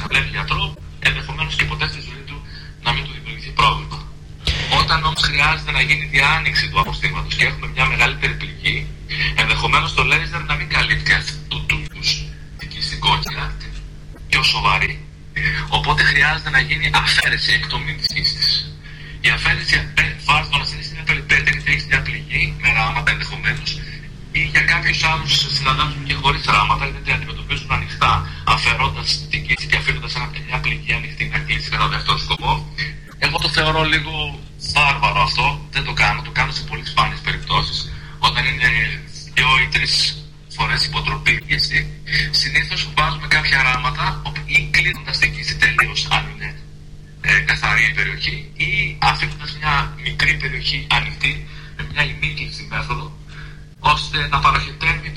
βλέπει γιατρό, ενδεχομένως και ποτέ στη ζωή του να μην του δημιουργηθεί πρόβλημα. Όταν όμως χρειάζεται να γίνει διάνοιξη του αποστήματος και έχουμε μια μεγαλύτερη πληγή, ενδεχομένως το λέιζερ να μην καλύπτει αυτού του δική συγκόκκινα, πιο σοβαρή. Οπότε χρειάζεται να γίνει αφαίρεση, εκτομή της κίστης. Η αφαίρεση βάζει τον ασθενή σε μια περιπέτεια, γιατί έχει μια πληγή με ράματα ενδεχομένως, ή για κάποιους άλλους συναντάψουν και χωρίς ράματα, γιατί αντιμετωπίζουν ανοιχτά, αφαιρώντας την κίστη και αφήνοντας μια πληγή ανοιχτή να κλείσει κατά δεύτερο σκοπό. Εγώ το θεωρώ λίγο βάρβαρο αυτό, δεν το κάνω, το κάνω σε πολύ σπάνιες περιπτώσεις, όταν είναι 2 ή 3 φορές υποτροπή πίεση. Συνήθως βάζουμε κάποια ράματα ή κλείνοντας την κίστη τελείως, αν είναι καθαρή η περιοχή, ή αφήνοντας μια μικρή περιοχή ανοιχτή με μια ημίκληση μέθοδο, ώστε να παροχετεύει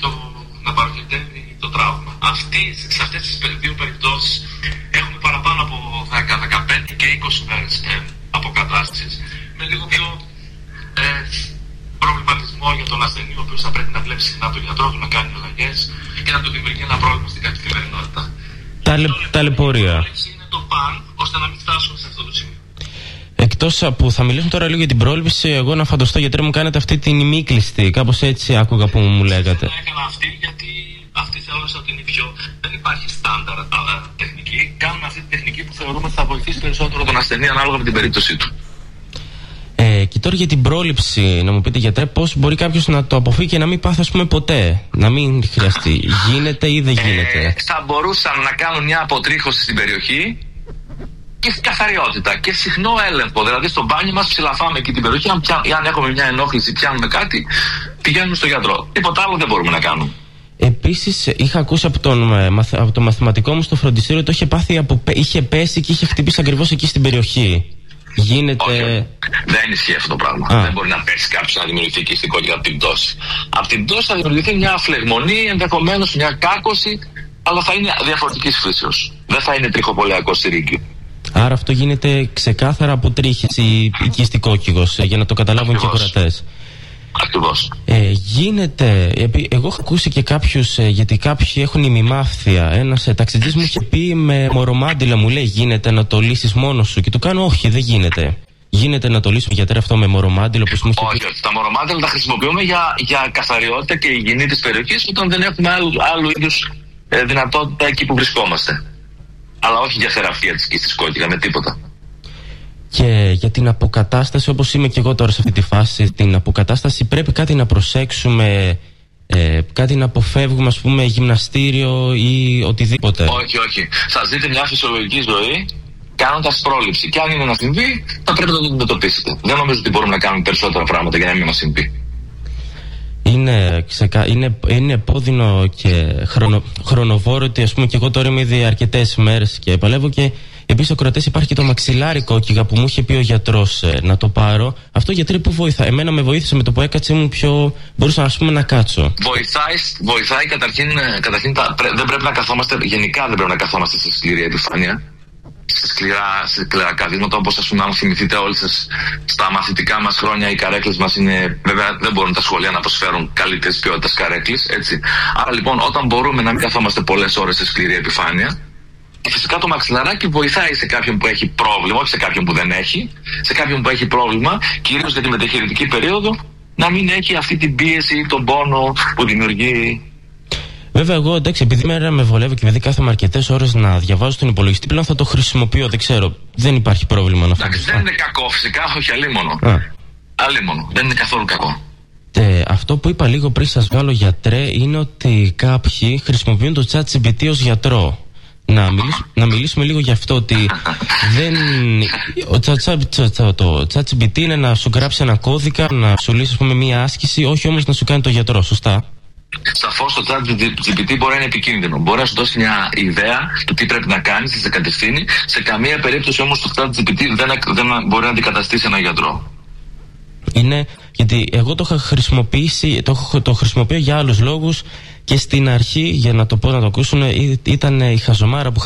το τραύμα. Σε αυτές τις 2 περιπτώσεις έχουμε παραπάνω από 10, 15 και 20 μέρες αποκατάστασης, με λίγο πιο προβληματισμό για τον ασθενή, ο οποίος θα πρέπει να βλέπει συχνά τον γιατρό του, να κάνει αλλαγές και να του δημιουργεί ένα πρόβλημα στην καθημερινότητα. Ταλαιπωρία. Είναι το παν, ώστε να μην φτάσουμε σε αυτό το σημείο. Εκτός που θα μιλήσουμε τώρα λίγο για την πρόληψη, εγώ να φανταστώ, γιατρέ μου, κάνετε αυτή την ημίκλειστη. Κάπως έτσι άκουγα που μου λέγατε. Έκανα αυτή γιατί αυτή θεώρησα ότι είναι η πιο. Δεν υπάρχει στάνταρ τεχνική. Κάνουμε αυτή τη τεχνική που θεωρούμε ότι θα βοηθήσει περισσότερο τον ασθενή ανάλογα με την περίπτωσή του. Και τώρα για την πρόληψη, να μου πείτε, γιατρέ, πώς μπορεί κάποιος να το αποφύγει και να μην πάθει, ας πούμε, ποτέ? Να μην χρειαστεί. Γίνεται ή δεν γίνεται? Θα μπορούσαν να κάνουν μια αποτρίχωση στην περιοχή και καθαριότητα και συχνό έλεγχο. Δηλαδή στο μπάνιο μας ψηλαφάμε εκεί την περιοχή. Αν έχουμε μια ενόχληση, πιάνουμε κάτι, πηγαίνουμε στο γιατρό. Τίποτα άλλο δεν μπορούμε να κάνουμε. Επίσης, είχα ακούσει από το μαθηματικό μου στο φροντιστήριο ότι είχε πέσει και είχε χτυπήσει ακριβώς εκεί στην περιοχή. Γίνεται. Όχι, δεν ισχύει αυτό το πράγμα. Δεν μπορεί να πέσει κάποιος να δημιουργηθεί και στην κόκκινα από την πτώση. Από την πτώση θα δημιουργηθεί μια φλεγμονή, ενδεχομένως μια κάκωση, αλλά θα είναι διαφορετικής φύσεως. Δεν θα είναι τριχοπολεακό σιρήγγιο. Άρα αυτό γίνεται ξεκάθαρα από τρίχες ή οικιστικόκκιγος, για να το καταλάβουν και οι κορατές. Ακριβώς. Γίνεται. Εγώ έχω ακούσει και κάποιους, γιατί κάποιοι έχουν ημιμάφθεια. Ένας ταξιτζής μου είχε πει με μορομάντιλα, μου λέει, γίνεται να το λύσεις μόνος σου? Και του κάνω, όχι, δεν γίνεται. Γίνεται να το λύσουμε, γιατρέ, αυτό με μορομάντιλο? Όχι, τα μορομάντιλα τα χρησιμοποιούμε για καθαριότητα και υγιεινή της περιοχής όταν δεν έχουμε άλλου είδους δυνατότητα εκεί που βρισκόμαστε. Αλλά όχι για θεραπεία της κίστης κόκκινα με τίποτα. Και για την αποκατάσταση, όπως είμαι και εγώ τώρα σε αυτή τη φάση, την αποκατάσταση πρέπει κάτι να προσέξουμε, κάτι να αποφεύγουμε, ας πούμε, γυμναστήριο ή οτιδήποτε? Όχι. Θα ζείτε μια φυσιολογική ζωή κάνοντας πρόληψη. Και αν είναι να συμβεί, θα πρέπει να το αντιμετωπίσετε. Δεν νομίζω ότι μπορούμε να κάνουμε περισσότερα πράγματα για να μην μας συμβεί. Είναι επώδυνο και χρονοβόρο ότι, ας πούμε, και εγώ τώρα είμαι ήδη αρκετές μέρες και παλεύω, και επίσης ο κορατές υπάρχει και το μαξιλάρι κόκκιγα που μου είχε πει ο γιατρός να το πάρω. Αυτό, γιατρέ, που βοηθάει? Εμένα με βοήθησε, με το που έκατσε μου πιο μπορούσα, ας πούμε, να κάτσω. Βοηθάει καταρχήν δεν πρέπει να καθόμαστε, γενικά δεν πρέπει να καθόμαστε σε σκληρή επιφάνεια, σε σκληρά καθίσματα, όπως, ας πούμε, αν θυμηθείτε όλοι σας στα μαθητικά μας χρόνια, οι καρέκλες μας είναι, βέβαια δεν μπορούν τα σχολεία να προσφέρουν καλύτερης ποιότητας καρέκλες, έτσι. Άρα λοιπόν, όταν μπορούμε να μην καθόμαστε πολλές ώρες σε σκληρή επιφάνεια, φυσικά το μαξιλαράκι βοηθάει σε κάποιον που έχει πρόβλημα, όχι σε κάποιον που δεν έχει, σε κάποιον που έχει πρόβλημα, κυρίως για τη μεταχειρητική περίοδο, να μην έχει αυτή την πίεση ή τον πόνο που δημιουργεί. Βέβαια, εγώ, εντάξει, επειδή με βολεύει και επειδή κάθομαι αρκετές ώρες να διαβάζω τον υπολογιστή, πλέον θα το χρησιμοποιώ, δεν ξέρω. Δεν υπάρχει πρόβλημα να φανταστώ. Δεν είναι κακό, φυσικά, όχι, αλίμονο. Αλίμονο. Δεν είναι καθόλου κακό. Αυτό που είπα λίγο πριν σας βγάλω, γιατρέ, είναι ότι κάποιοι χρησιμοποιούν το ChatGPT ως γιατρό. Να μιλήσουμε λίγο γι' αυτό, ότι το ChatGPT είναι να σου γράψει ένα κώδικα, να σου λύσει, ας πούμε, μία άσκηση, όχι όμως να σου κάνει το γιατρό, σωστά? Σαφώς το ChatGPT μπορεί να είναι επικίνδυνο. Μπορεί να σου δώσει μια ιδέα του τι πρέπει να κάνεις, να σε κατευθύνει. Σε καμία περίπτωση όμως το ChatGPT δεν μπορεί να αντικαταστήσει ένα γιατρό. Είναι γιατί εγώ το είχα χρησιμοποιήσει, το χρησιμοποιώ για άλλους λόγους, και στην αρχή, για να το πω να το ακούσουν, ήταν η χαζομάρα που